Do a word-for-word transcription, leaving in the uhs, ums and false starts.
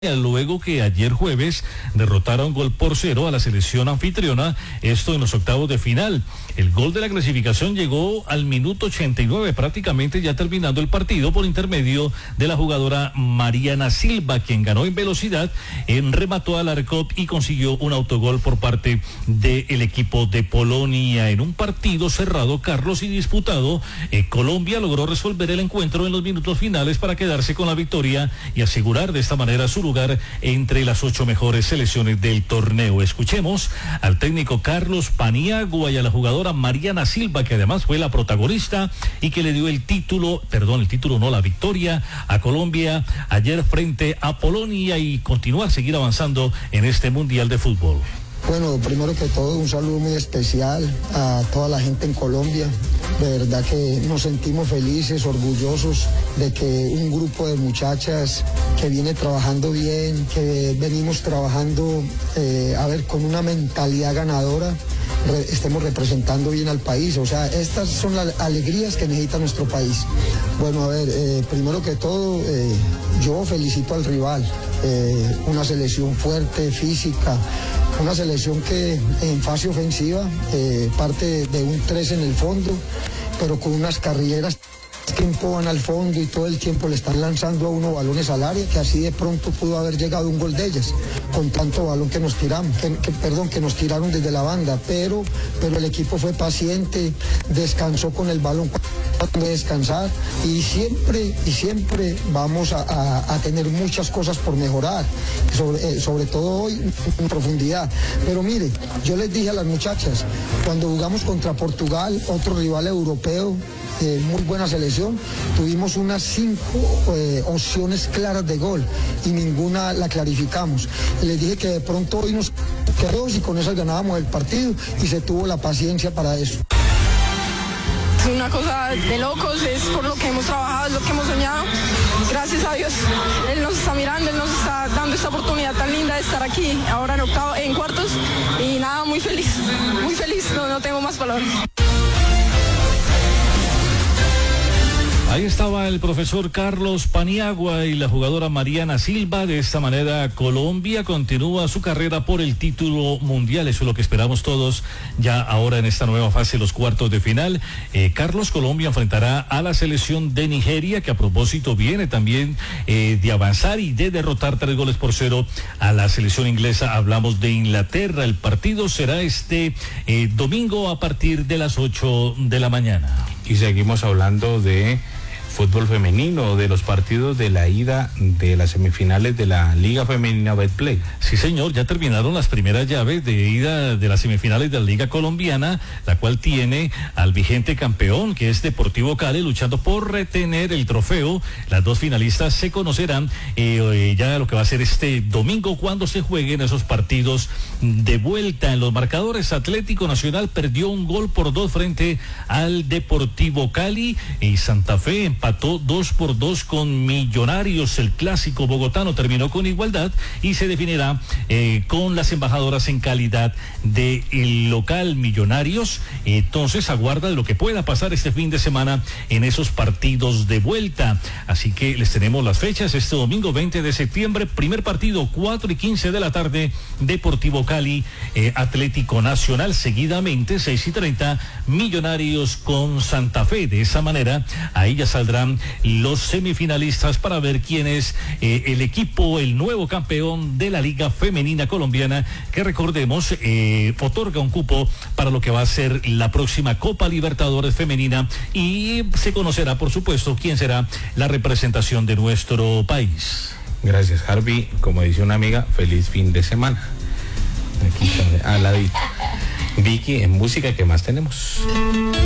Luego que ayer jueves derrotaron gol por cero a la selección anfitriona, esto en los octavos de final. El gol de la clasificación llegó al minuto ochenta y nueve, prácticamente ya terminando el partido, por intermedio de la jugadora Mariana Silva, quien ganó en velocidad, en remató al arco y consiguió un autogol por parte del equipo de Polonia. En un partido cerrado, Carlos, y disputado, eh, Colombia logró resolver el encuentro en los minutos finales para quedarse con la victoria y asegurar de esta manera su lugar entre las ocho mejores selecciones del torneo. Escuchemos al técnico Carlos Paniagua y a la jugadora Mariana Silva, que además fue la protagonista y que le dio el título, perdón, el título no, la victoria a Colombia ayer frente a Polonia, y continuar, seguir avanzando en este Mundial de Fútbol. Bueno, primero que todo, un saludo muy especial a toda la gente en Colombia. De verdad que nos sentimos felices, orgullosos de que un grupo de muchachas que viene trabajando bien, que venimos trabajando, eh, a ver, con una mentalidad ganadora, re, estemos representando bien al país. O sea, estas son las alegrías que necesita nuestro país. Bueno, a ver, eh, primero que todo, eh, yo felicito al rival. Eh, una selección fuerte, física, una selección que en fase ofensiva eh, parte de un tres en el fondo, pero con unas carrileras que empujan al fondo y todo el tiempo le están lanzando a uno balones al área, que así de pronto pudo haber llegado un gol de ellas, con tanto balón que nos tiramos, que, que, perdón, que nos tiraron desde la banda, pero, pero el equipo fue paciente, descansó con el balón de descansar, y siempre y siempre vamos a, a, a tener muchas cosas por mejorar, sobre, eh, sobre todo hoy en profundidad. Pero mire, yo les dije a las muchachas, cuando jugamos contra Portugal, otro rival europeo, eh, muy buena selección, tuvimos unas cinco eh, opciones claras de gol y ninguna la clarificamos. Y les dije que de pronto hoy nos quedó y con eso ganábamos el partido, y se tuvo la paciencia para eso. Es una cosa de locos, es por lo que hemos trabajado, es lo que hemos soñado. Gracias a Dios, Él nos está mirando, Él nos está dando esta oportunidad tan linda de estar aquí, ahora en octavo, en cuartos, y nada, muy feliz, muy feliz, no, no tengo más palabras. Ahí estaba el profesor Carlos Paniagua y la jugadora Mariana Silva. De esta manera, Colombia continúa su carrera por el título mundial. Eso es lo que esperamos todos ya ahora en esta nueva fase, los cuartos de final. Eh, Carlos, Colombia enfrentará a la selección de Nigeria, que a propósito viene también eh, de avanzar y de derrotar tres goles por cero a la selección inglesa. Hablamos de Inglaterra. El partido será este eh, domingo a partir de las ocho de la mañana. Y seguimos hablando de fútbol femenino, de los partidos de la ida de las semifinales de la Liga Femenina Betplay. Sí, señor, ya terminaron las primeras llaves de ida de las semifinales de la Liga Colombiana, la cual tiene al vigente campeón, que es Deportivo Cali, luchando por retener el trofeo. Las dos finalistas se conocerán eh, ya lo que va a ser este domingo, cuando se jueguen esos partidos de vuelta. En los marcadores, Atlético Nacional perdió un gol por dos frente al Deportivo Cali, y Santa Fe empató dos por dos con Millonarios. El clásico bogotano terminó con igualdad y se definirá eh, con las embajadoras en calidad de el local. Millonarios entonces aguarda de lo que pueda pasar este fin de semana en esos partidos de vuelta. Así que les tenemos las fechas: este domingo veinte de septiembre, primer partido, cuatro y quince de la tarde, Deportivo Cali, eh, Atlético Nacional. Seguidamente, seis y treinta, Millonarios con Santa Fe. De esa manera, ahí ya saldrán los semifinalistas para ver quién es eh, el equipo, el nuevo campeón de la Liga Femenina Colombiana, que recordemos eh, otorga un cupo para lo que va a ser la próxima Copa Libertadores Femenina, y se conocerá, por supuesto, quién será la representación de nuestro país. Gracias, Harvey. Como dice una amiga, feliz fin de semana. Aquí está, al ladito. Vicky, en música, ¿qué más tenemos?